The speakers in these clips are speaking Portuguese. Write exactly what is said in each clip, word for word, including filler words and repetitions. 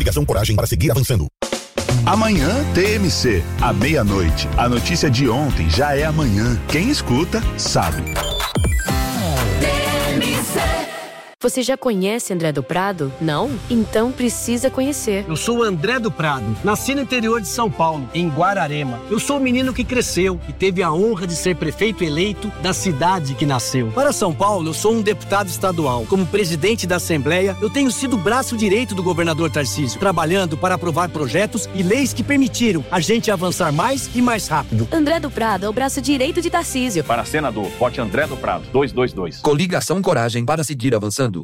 Coligação Coragem para seguir avançando. Amanhã, T M C, à meia-noite. A notícia de ontem já é amanhã. Quem escuta, sabe. Você já conhece André do Prado? Não? Então precisa conhecer. Eu sou o André do Prado, nasci no interior de São Paulo, em Guararema. Eu sou o menino que cresceu e teve a honra de ser prefeito eleito da cidade que nasceu. Para São Paulo, eu sou um deputado estadual. Como presidente da Assembleia, eu tenho sido o braço direito do governador Tarcísio, trabalhando para aprovar projetos e leis que permitiram a gente avançar mais e mais rápido. André do Prado é o braço direito de Tarcísio. Para senador, vote André do Prado, dois dois dois. Coligação Coragem para seguir avançando.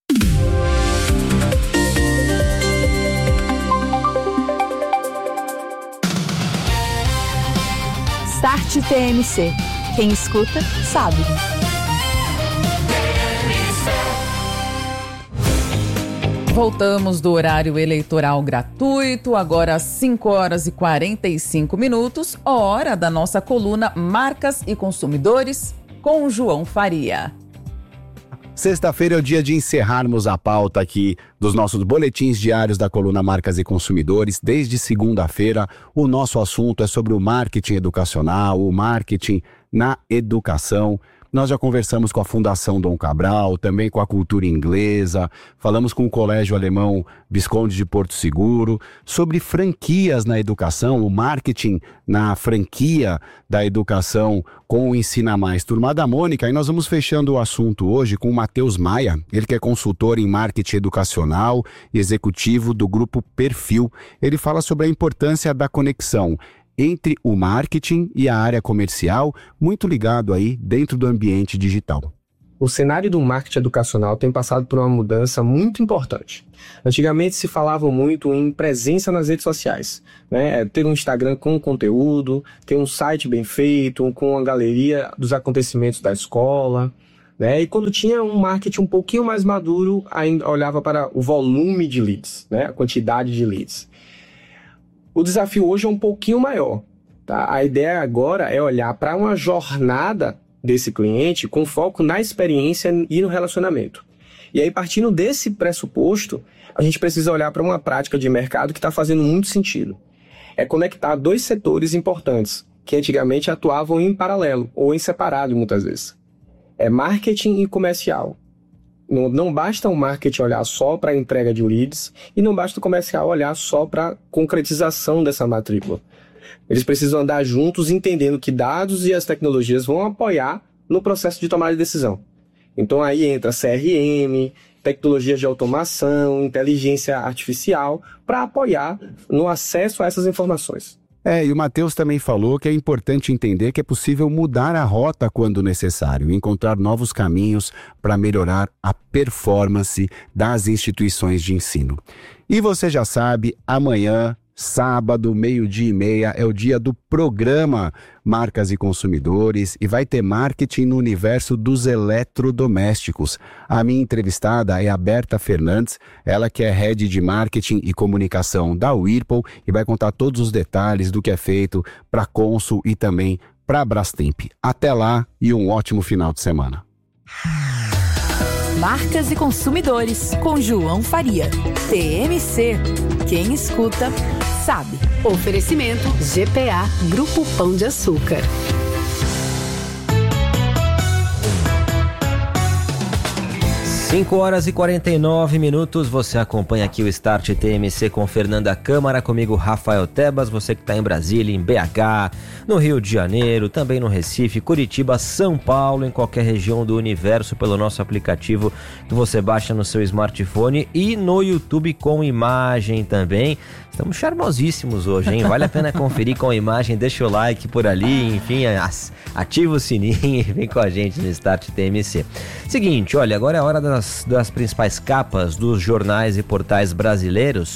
Start T M C. Quem escuta, sabe. Voltamos do horário eleitoral gratuito, agora às cinco horas e quarenta e cinco minutos, hora da nossa coluna Marcas e Consumidores, com o João Faria. Sexta-feira é o dia de encerrarmos a pauta aqui dos nossos boletins diários da coluna Marcas e Consumidores. Desde segunda-feira, o nosso assunto é sobre o marketing educacional, o marketing na educação. Nós já conversamos com a Fundação Dom Cabral, também com a Cultura Inglesa, falamos com o Colégio Alemão Visconde de Porto Seguro, sobre franquias na educação, o marketing na franquia da educação com o Ensina Mais Turma da Mônica. E nós vamos fechando o assunto hoje com o Matheus Maia, ele que é consultor em marketing educacional e executivo do Grupo Perfil. Ele fala sobre a importância da conexão entre o marketing e a área comercial, muito ligado aí dentro do ambiente digital. O cenário do marketing educacional tem passado por uma mudança muito importante. Antigamente se falava muito em presença nas redes sociais, né? Ter um Instagram com conteúdo, ter um site bem feito, com a galeria dos acontecimentos da escola, né? E quando tinha um marketing um pouquinho mais maduro, ainda olhava para o volume de leads, né? A quantidade de leads. O desafio hoje é um pouquinho maior, tá? A ideia agora é olhar para uma jornada desse cliente com foco na experiência e no relacionamento. E aí, partindo desse pressuposto, a gente precisa olhar para uma prática de mercado que está fazendo muito sentido. É conectar dois setores importantes, que antigamente atuavam em paralelo ou em separado muitas vezes. É marketing e comercial. Não, não basta o marketing olhar só para a entrega de leads e não basta o comercial olhar só para a concretização dessa matrícula. Eles precisam andar juntos entendendo que dados e as tecnologias vão apoiar no processo de tomada de decisão. Então aí entra C R M, tecnologias de automação, inteligência artificial para apoiar no acesso a essas informações. É, e o Matheus também falou que é importante entender que é possível mudar a rota quando necessário, encontrar novos caminhos para melhorar a performance das instituições de ensino. E você já sabe, amanhã, sábado, meio-dia e meia, é o dia do programa Marcas e Consumidores e vai ter marketing no universo dos eletrodomésticos. A minha entrevistada é a Berta Fernandes, ela que é Head de Marketing e Comunicação da Whirlpool e vai contar todos os detalhes do que é feito para a Consul e também para a Brastemp. Até lá e um ótimo final de semana. Marcas e Consumidores, com João Faria. T M C. Quem escuta, sabe. Oferecimento G P A, Grupo Pão de Açúcar. cinco horas e quarenta e nove minutos, você acompanha aqui o Start T M C com Fernanda Câmara, comigo Rafael Tebas, você que está em Brasília, em B H, no Rio de Janeiro, também no Recife, Curitiba, São Paulo, em qualquer região do universo, pelo nosso aplicativo que você baixa no seu smartphone e no YouTube com imagem também. Estamos charmosíssimos hoje, hein? Vale a pena conferir com a imagem, deixa o like por ali, enfim, ativa o sininho e vem com a gente no Start T M C. Seguinte, olha, agora é a hora das, das principais capas dos jornais e portais brasileiros,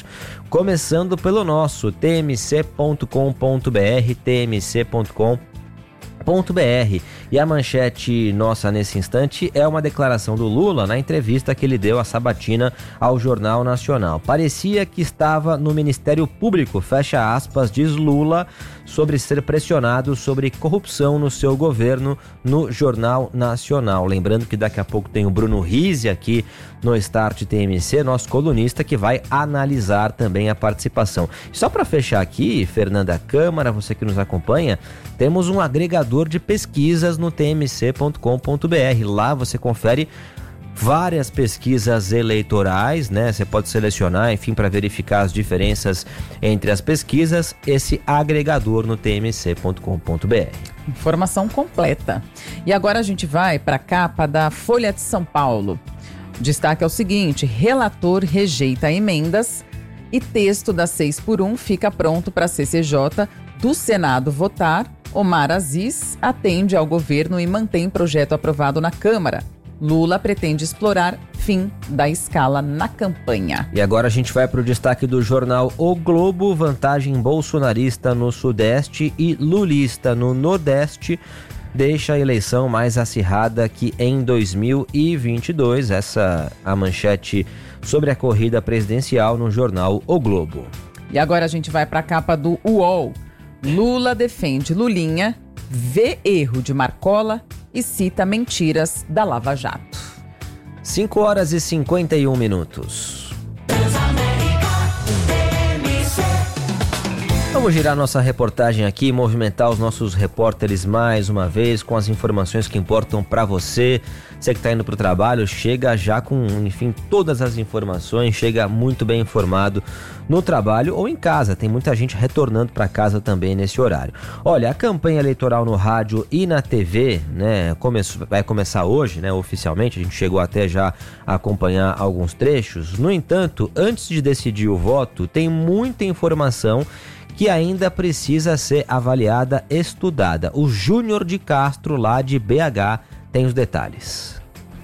começando pelo nosso t m c ponto com ponto b r, t m c ponto com ponto b r. E a manchete nossa nesse instante é uma declaração do Lula na entrevista que ele deu à sabatina ao Jornal Nacional. Parecia que estava no Ministério Público, fecha aspas, diz Lula, sobre ser pressionado sobre corrupção no seu governo no Jornal Nacional. Lembrando que daqui a pouco tem o Bruno Rizzi aqui no Start T M C, nosso colunista, que vai analisar também a participação. Só para fechar aqui, Fernanda Câmara, você que nos acompanha, temos um agregador de pesquisas no t m c ponto com ponto b r. Lá você confere várias pesquisas eleitorais, né? Você pode selecionar, enfim, para verificar as diferenças entre as pesquisas, esse agregador no t m c ponto com ponto b r. Informação completa. E agora a gente vai para a capa da Folha de São Paulo. O destaque é o seguinte: relator rejeita emendas e texto da seis por um fica pronto para a C C J do Senado votar. Omar Aziz atende ao governo e mantém projeto aprovado na Câmara. Lula pretende explorar fim da escala na campanha. E agora a gente vai para o destaque do jornal O Globo. Vantagem bolsonarista no Sudeste e lulista no Nordeste deixa a eleição mais acirrada que em dois mil e vinte e dois. Essa é a manchete sobre a corrida presidencial no jornal O Globo. E agora a gente vai para a capa do U O L. Lula defende Lulinha, vê erro de Marcola e cita mentiras da Lava Jato. cinco horas e cinquenta e um minutos. Vamos girar nossa reportagem aqui, movimentar os nossos repórteres mais uma vez com as informações que importam para você. Você que está indo para o trabalho, chega já com, enfim, todas as informações, chega muito bem informado no trabalho ou em casa. Tem muita gente retornando para casa também nesse horário. Olha, a campanha eleitoral no rádio e na T V, né, começou, vai começar hoje, né, oficialmente. A gente chegou até já a acompanhar alguns trechos. No entanto, antes de decidir o voto, tem muita informação que ainda precisa ser avaliada, estudada. O Júnior de Castro, lá de B H, tem os detalhes.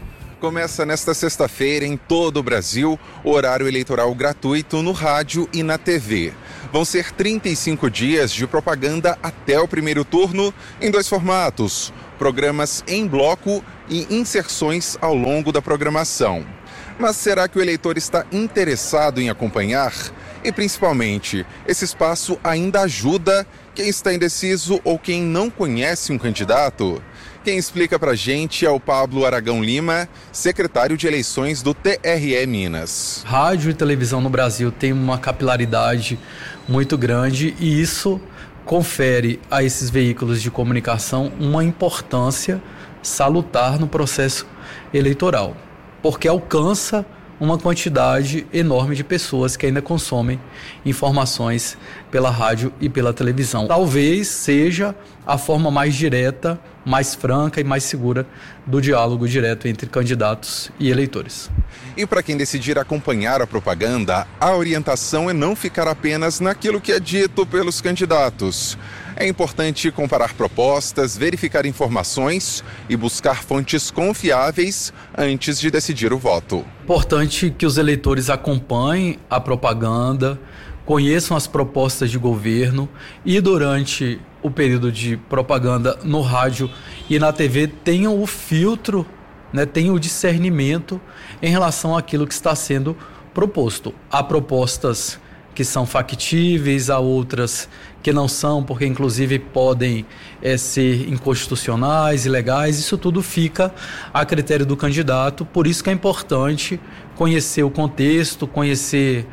Começa nesta sexta-feira em todo o Brasil o horário eleitoral gratuito no rádio e na T V. Vão ser trinta e cinco dias de propaganda até o primeiro turno em dois formatos: programas em bloco e inserções ao longo da programação. Mas será que o eleitor está interessado em acompanhar? E principalmente, esse espaço ainda ajuda quem está indeciso ou quem não conhece um candidato? Quem explica pra gente é o Pablo Aragão Lima, secretário de eleições do T R E Minas. Rádio e televisão no Brasil tem uma capilaridade muito grande e isso confere a esses veículos de comunicação uma importância salutar no processo eleitoral, porque alcança uma quantidade enorme de pessoas que ainda consomem informações pela rádio e pela televisão. Talvez seja a forma mais direta, mais franca e mais segura do diálogo direto entre candidatos e eleitores. E para quem decidir acompanhar a propaganda, a orientação é não ficar apenas naquilo que é dito pelos candidatos. É importante comparar propostas, verificar informações e buscar fontes confiáveis antes de decidir o voto. Importante que os eleitores acompanhem a propaganda, conheçam as propostas de governo e durante o período de propaganda no rádio e na T V tenham o filtro, né, tenham o discernimento em relação àquilo que está sendo proposto. Há propostas que são factíveis, há outras que não são, porque inclusive podem é, ser inconstitucionais, ilegais. Isso tudo fica a critério do candidato, por isso que é importante conhecer o contexto, conhecer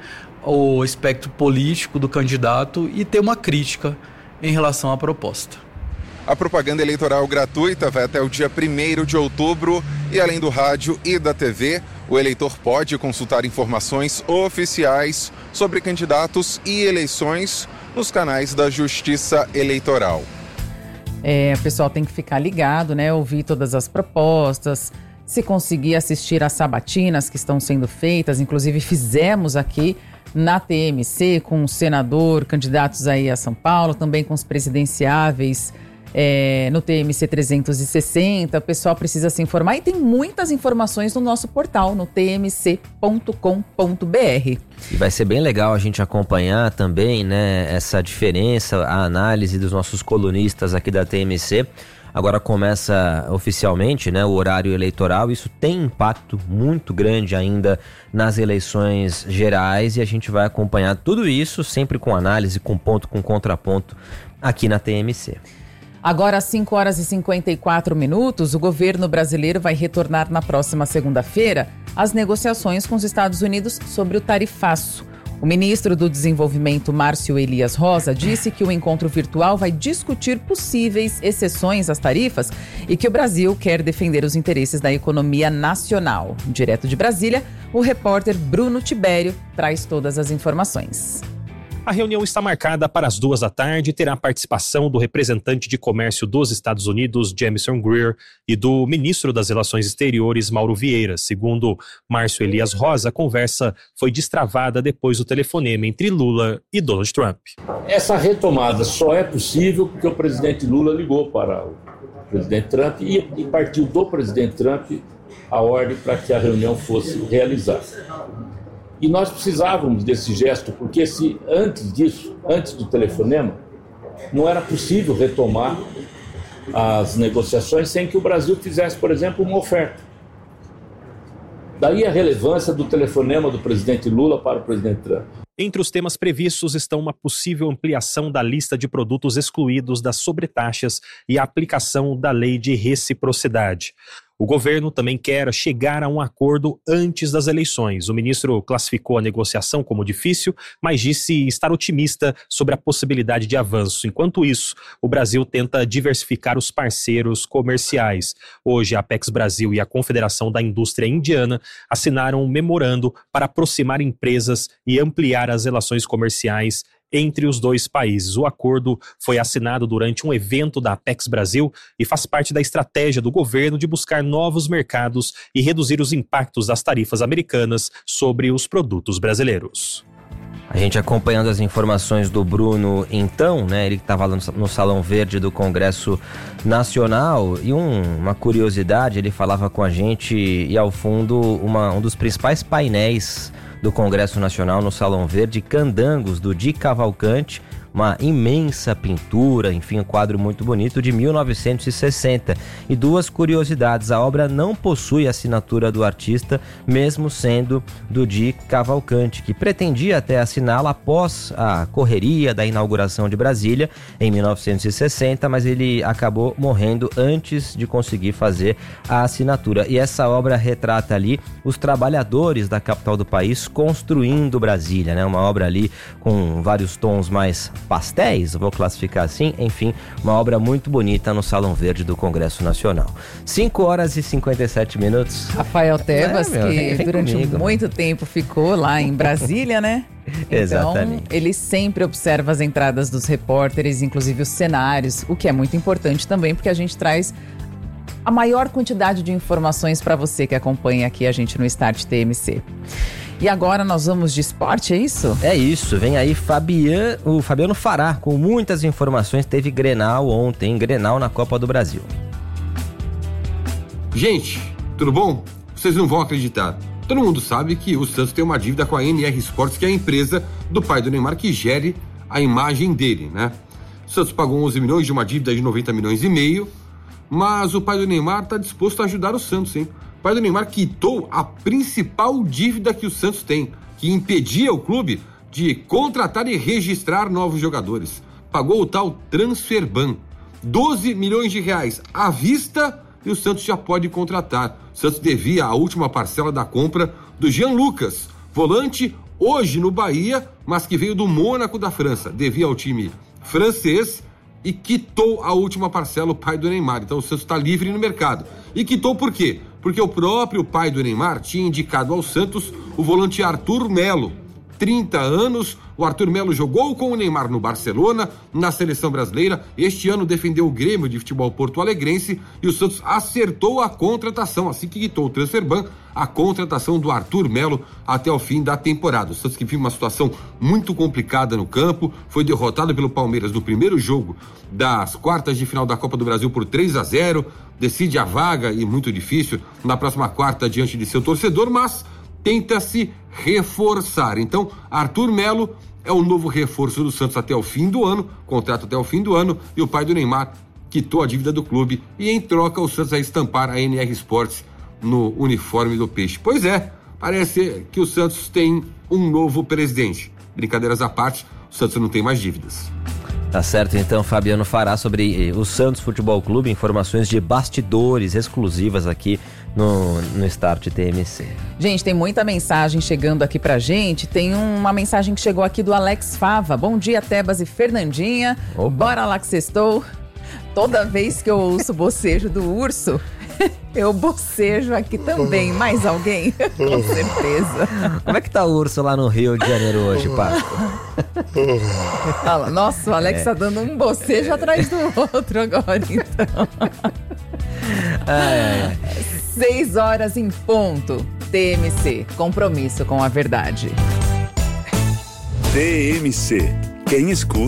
o espectro político do candidato e ter uma crítica em relação à proposta. A propaganda eleitoral gratuita vai até o dia primeiro de outubro e, além do rádio e da T V, o eleitor pode consultar informações oficiais sobre candidatos e eleições nos canais da Justiça Eleitoral. É, o pessoal tem que ficar ligado, né? Ouvir todas as propostas, se conseguir assistir às sabatinas que estão sendo feitas, inclusive fizemos aqui na T M C com o senador, candidatos aí a São Paulo, também com os presidenciáveis é, no T M C trezentos e sessenta. O pessoal precisa se informar e tem muitas informações no nosso portal, no t m c ponto com ponto b r. E vai ser bem legal a gente acompanhar também, né, essa diferença, a análise dos nossos colunistas aqui da T M C Agora começa oficialmente, né, o horário eleitoral. Isso tem impacto muito grande ainda nas eleições gerais e a gente vai acompanhar tudo isso sempre com análise, com ponto, com contraponto aqui na T M C. Agora, às cinco horas e cinquenta e quatro minutos, o governo brasileiro vai retornar na próxima segunda-feira às negociações com os Estados Unidos sobre o tarifaço. O ministro do Desenvolvimento, Márcio Elias Rosa, disse que o encontro virtual vai discutir possíveis exceções às tarifas e que o Brasil quer defender os interesses da economia nacional. Direto de Brasília, o repórter Bruno Tibério traz todas as informações. A reunião está marcada para as duas da tarde e terá a participação do representante de comércio dos Estados Unidos, Jamieson Greer, e do ministro das Relações Exteriores, Mauro Vieira. Segundo Márcio Elias Rosa, a conversa foi destravada depois do telefonema entre Lula e Donald Trump. Essa retomada só é possível porque o presidente Lula ligou para o presidente Trump e, e partiu do presidente Trump a ordem para que a reunião fosse realizada. E nós precisávamos desse gesto, porque se antes disso, antes do telefonema, não era possível retomar as negociações sem que o Brasil fizesse, por exemplo, uma oferta. Daí a relevância do telefonema do presidente Lula para o presidente Trump. Entre os temas previstos estão uma possível ampliação da lista de produtos excluídos das sobretaxas e a aplicação da lei de reciprocidade. O governo também quer chegar a um acordo antes das eleições. O ministro classificou a negociação como difícil, mas disse estar otimista sobre a possibilidade de avanço. Enquanto isso, o Brasil tenta diversificar os parceiros comerciais. Hoje, a Apex Brasil e a Confederação da Indústria Indiana assinaram um memorando para aproximar empresas e ampliar as relações comerciais entre os dois países. O acordo foi assinado durante um evento da Apex Brasil e faz parte da estratégia do governo de buscar novos mercados e reduzir os impactos das tarifas americanas sobre os produtos brasileiros. A gente acompanhando as informações do Bruno, então, né? Ele estava lá no Salão Verde do Congresso Nacional e um, uma curiosidade, ele falava com a gente e ao fundo uma, um dos principais painéis do Congresso Nacional no Salão Verde, Candangos, do Di Cavalcante, uma imensa pintura, enfim, um quadro muito bonito de mil novecentos e sessenta. E duas curiosidades, a obra não possui assinatura do artista, mesmo sendo do Di Cavalcante, que pretendia até assiná-la após a correria da inauguração de Brasília, em mil novecentos e sessenta, mas ele acabou morrendo antes de conseguir fazer a assinatura. E essa obra retrata ali os trabalhadores da capital do país construindo Brasília, né? Uma obra ali com vários tons mais pastéis, vou classificar assim, enfim, uma obra muito bonita no Salão Verde do Congresso Nacional. cinco horas e cinquenta e sete minutos. Rafael Tebas, é, meu, que vem durante comigo, muito mano. tempo ficou lá em Brasília, né? Então, exatamente. Ele sempre observa as entradas dos repórteres, inclusive os cenários, o que é muito importante também, porque a gente traz a maior quantidade de informações para você que acompanha aqui a gente no Start T M C. E agora nós vamos de esporte, é isso? É isso, vem aí Fabian, o Fabiano Fará com muitas informações. Teve Grenal ontem, Grenal na Copa do Brasil. Gente, tudo bom? Vocês não vão acreditar. Todo mundo sabe que o Santos tem uma dívida com a N R Sports, que é a empresa do pai do Neymar que gere a imagem dele, né? O Santos pagou onze milhões de uma dívida de noventa milhões e meio, mas o pai do Neymar está disposto a ajudar o Santos, hein? O pai do Neymar quitou a principal dívida que o Santos tem, que impedia o clube de contratar e registrar novos jogadores. Pagou o tal Transferban, doze milhões de reais à vista, e o Santos já pode contratar. O Santos devia a última parcela da compra do Jean Lucas, volante hoje no Bahia, mas que veio do Mônaco da França. Devia ao time francês e quitou a última parcela, o pai do Neymar. Então o Santos está livre no mercado. E quitou por quê? Porque o próprio pai do Neymar tinha indicado ao Santos o volante Arthur Melo. trinta anos, o Arthur Melo jogou com o Neymar no Barcelona, na seleção brasileira. Este ano defendeu o Grêmio de futebol porto-alegrense e o Santos acertou a contratação, assim que quitou o Transferban, a contratação do Arthur Melo até o fim da temporada. O Santos que vive uma situação muito complicada no campo, foi derrotado pelo Palmeiras no primeiro jogo das quartas de final da Copa do Brasil por três a zero, decide a vaga e muito difícil na próxima quarta diante de seu torcedor, mas tenta se reforçar. Então, Arthur Melo é o novo reforço do Santos até o fim do ano, contrato até o fim do ano, e o pai do Neymar quitou a dívida do clube e, em troca, o Santos vai estampar a N R Sports no uniforme do Peixe. Pois é, parece que o Santos tem um novo presidente. Brincadeiras à parte, o Santos não tem mais dívidas. Tá certo, então, Fabiano fará sobre o Santos Futebol Clube informações de bastidores exclusivas aqui no, no Start T M C. Gente, tem muita mensagem chegando aqui pra gente. Tem uma mensagem que chegou aqui do Alex Fava. Bom dia, Tebas e Fernandinha. Opa. Bora lá que sextou. Toda vez que eu ouço o bocejo do urso, eu bocejo aqui também. Mais alguém? Com certeza. Como é que tá o urso lá no Rio de Janeiro hoje, Páscoa? Nossa, o Alex é. tá dando um bocejo atrás do outro agora, então. É. Seis horas em ponto. T M C, compromisso com a verdade. T M C, quem escuta